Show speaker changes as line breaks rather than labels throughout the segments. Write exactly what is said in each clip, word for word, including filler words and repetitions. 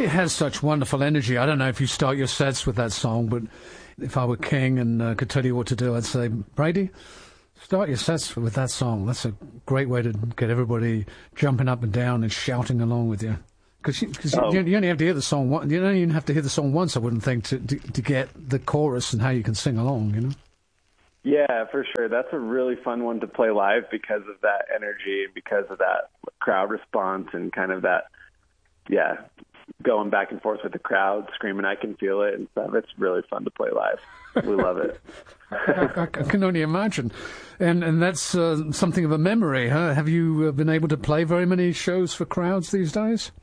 It has such wonderful energy. I don't know if you start your sets with that song, but if I were king and uh, could tell you what to do, I'd say, Brady, start your sets with that song. That's a great way to get everybody jumping up and down and shouting along with you. Because you, oh. you, you only have to hear the song once. You don't even have to hear the song once, I wouldn't think, to, to to get the chorus and how you can sing along, you know?
Yeah, for sure. That's a really fun one to play live because of that energy, because of that crowd response and kind of that, yeah, going back and forth with the crowd, screaming, I can feel it and stuff. It's really fun to play live. We love it.
I, I can only imagine. And and that's uh, something of a memory, huh? Have you uh, been able to play very many shows for crowds these days?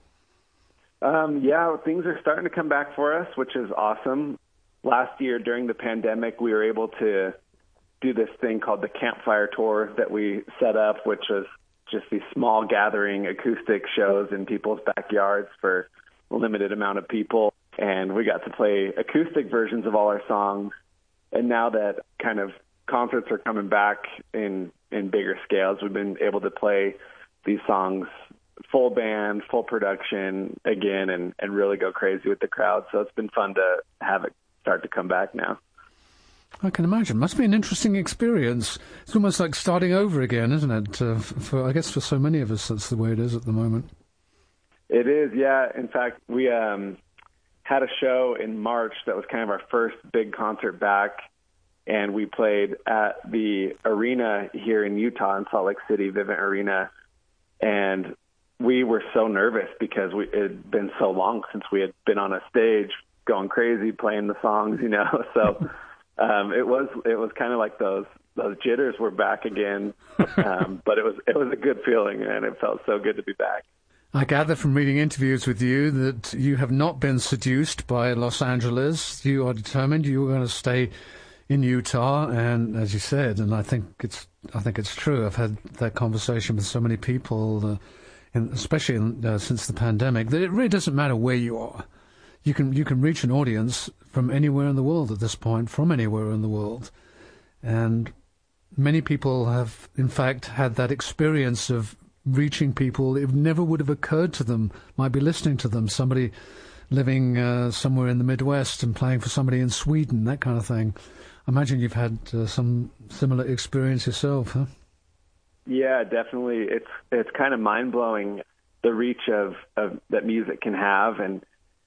Um, yeah, things are starting to come back for us, which is awesome. Last year during the pandemic, we were able to do this thing called the Campfire Tour that we set up, which was just these small gathering acoustic shows in people's backyards for a limited amount of people. And we got to play acoustic versions of all our songs. And now that kind of concerts are coming back in, in bigger scales, we've been able to play these songs full band, full production again, and, and really go crazy with the crowd. So it's been fun to have it start to come back now.
I can imagine. Must be an interesting experience. It's almost like starting over again, isn't it? Uh, for I guess for so many of us, that's the way it is at the moment.
It is, yeah. In fact, we um, had a show in March that was kind of our first big concert back, and we played at the arena here in Utah, in Salt Lake City, Vivint Arena, and we were so nervous because we, it had been so long since we had been on a stage going crazy playing the songs, you know. So um, it was it was kind of like those those jitters were back again, um, but it was it was a good feeling, and it felt so good to be back.
I gather from reading interviews with you that you have not been seduced by Los Angeles. You are determined you are going to stay in Utah, and as you said, and I think it's I think it's true. I've had that conversation with so many people. Uh, And especially in, uh, since the pandemic, that it really doesn't matter where you are. You can you can reach an audience from anywhere in the world at this point, from anywhere in the world. And many people have, in fact, had that experience of reaching people. It never would have occurred to them, might be listening to them, somebody living uh, somewhere in the Midwest and playing for somebody in Sweden, that kind of thing. I imagine you've had uh, some similar experience yourself, huh?
Yeah, definitely. It's it's kind of mind-blowing, the reach of, of that music can have. And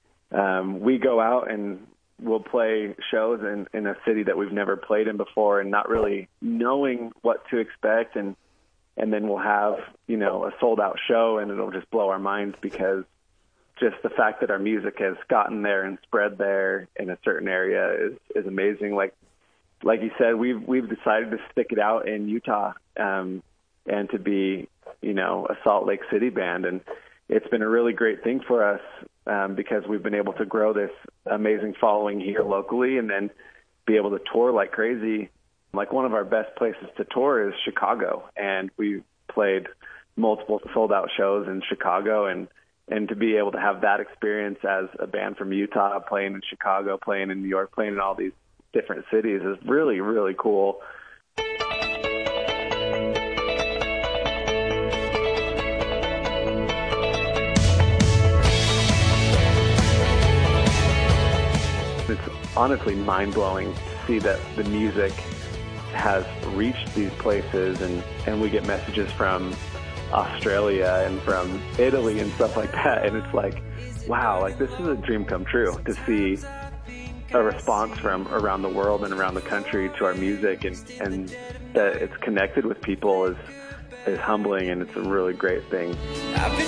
um, we go out and we'll play shows in, in a city that we've never played in before and not really knowing what to expect. And, and then we'll have, you know, a sold-out show, and it'll just blow our minds because just the fact that our music has gotten there and spread there in a certain area is, is amazing. Like like you said, we've, we've decided to stick it out in Utah. Um and to be, you know, a Salt Lake City band. And it's been a really great thing for us um, because we've been able to grow this amazing following here locally and then be able to tour like crazy. Like one of our best places to tour is Chicago, and we played multiple sold-out shows in Chicago, and, and to be able to have that experience as a band from Utah playing in Chicago, playing in New York, playing in all these different cities is really, really cool. It's honestly mind-blowing to see that the music has reached these places, and, and we get messages from Australia and from Italy and stuff like that, and it's like, wow, like this is a dream come true to see a response from around the world and around the country to our music, and, and that it's connected with people is is humbling, and it's a really great thing.